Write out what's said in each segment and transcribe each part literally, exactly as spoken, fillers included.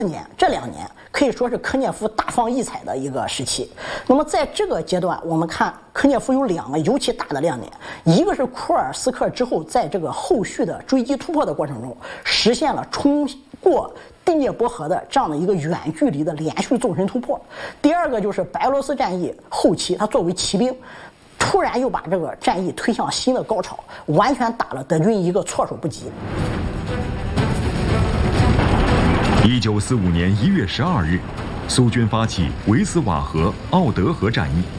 年这两年可以说是柯涅夫大放异彩的一个时期。那么在这个阶段，我们看柯涅夫有两个尤其大的亮点，一个是库尔斯克之后在这个后续的追击突破的过程中，实现了冲过第聂伯河的这样的一个远距离的连续纵深突破。第二个就是白俄罗斯战役后期，他作为骑兵，突然又把这个战役推向新的高潮，完全打了德军一个措手不及。 一九四五年一月十二日，苏军发起维斯瓦河、奥德河战役。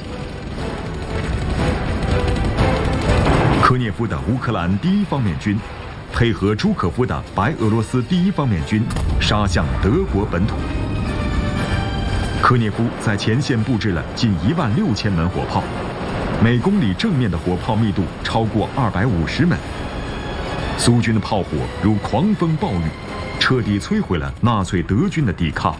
科涅夫的乌克兰第一方面军，配合朱可夫的白俄罗斯第一方面军，杀向德国本土。科涅夫在前线布置了近一万六千门火炮，每公里正面的火炮密度超过二百五十门。苏军的炮火如狂风暴雨，彻底摧毁了纳粹德军的抵抗。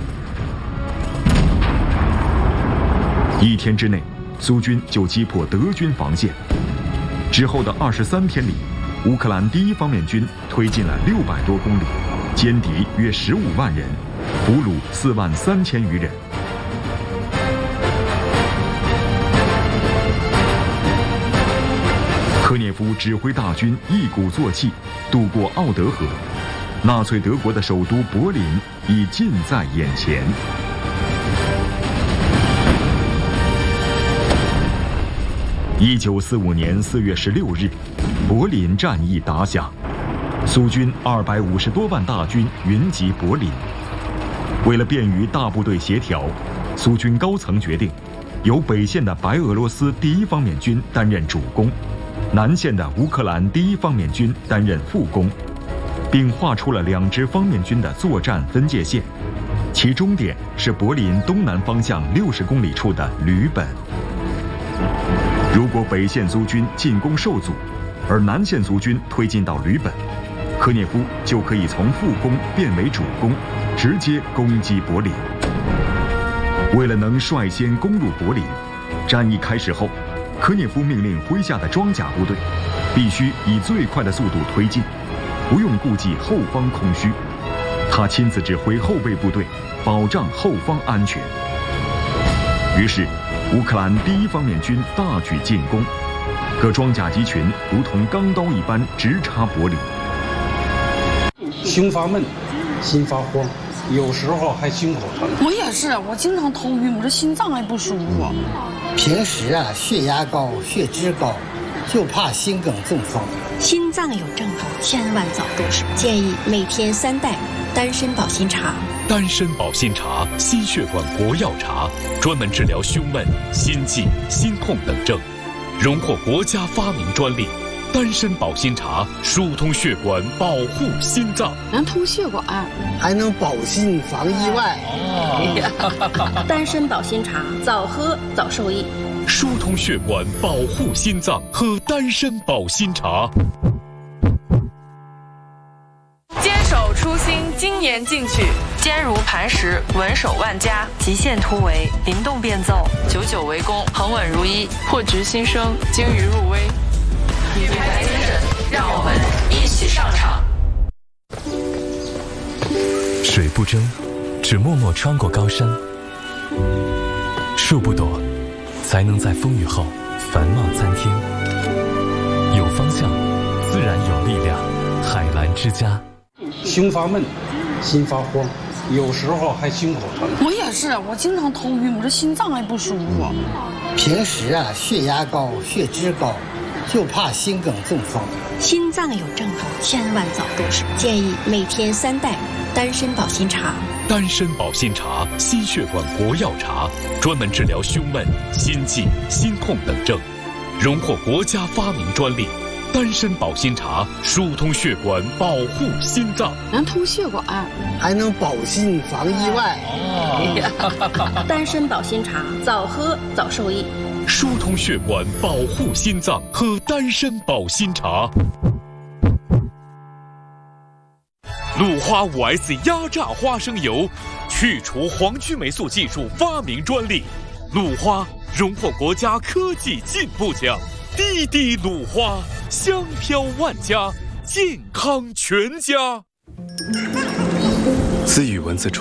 一天之内，苏军就击破德军防线。之后的二十三天里，乌克兰第一方面军推进了六百多公里，歼敌约十五万人，俘虏四万三千余人。科涅夫指挥大军一鼓作气，渡过奥德河。纳粹德国的首都柏林已近在眼前。一九四五年四月十六日，柏林战役打响，苏军二百五十多万大军云集柏林。为了便于大部队协调，苏军高层决定，由北线的白俄罗斯第一方面军担任主攻，南线的乌克兰第一方面军担任副攻。并画出了两支方面军的作战分界线，其终点是柏林东南方向六十公里处的吕本。如果北线苏军进攻受阻，而南线苏军推进到吕本，科涅夫就可以从副攻变为主攻，直接攻击柏林。为了能率先攻入柏林，战役开始后，科涅夫命令麾下的装甲部队必须以最快的速度推进，不用顾忌后方空虚，他亲自指挥后备部队，保障后方安全。于是，乌克兰第一方面军大举进攻，各装甲集群如同钢刀一般直插柏林。 胸发闷，心发慌，有时候还心口疼。 我也是，我经常头晕，我这心脏还不舒服。 平时啊，血压高，血脂高，就怕心梗中风。 心脏有症状，千万早重视。建议每天三袋丹参保心茶。 丹参保心茶，心血管国药茶，专门治疗胸闷、心悸、心痛等症，荣获国家发明专利。丹参保心茶疏通血管，保护心脏， 能通血管， 还能保心防意外。 哦、丹参保心茶，早喝早受益。 疏通血管，保护心脏，喝丹参保心茶。 坚守初心，精研进取，坚如磐石，稳守万家，极限突围，灵动变奏，久久为功，恒稳如一，破局新生，精于入微。女排精神，让我们一起上场。 水不争，只默默穿过高山；树不躲，才能在风雨后繁茂参天。有方向，自然有力量。海澜之家。 胸发闷，心发慌，有时候还心口疼。 我也是，我经常头晕，我这心脏还不舒服。 平时啊，血压高，血脂高，就怕心梗中风。 心脏有症状，千万早重视。建议每天三袋丹参保心茶。 丹参保心茶，心血管国药茶，专门治疗胸闷、心悸、心痛等症，荣获国家发明专利。丹参保心茶疏通血管，保护心脏， 能通血管， 还能保心防意外。 哦、丹参保心茶，早喝早受益。 疏通血管，保护心脏，喝丹参保心茶。鲁花 五 S 压榨花生油，去除黄曲霉素技术发明专利。鲁花荣获国家科技进步奖。滴滴鲁花，香飘万家，健康全家。 私语文字出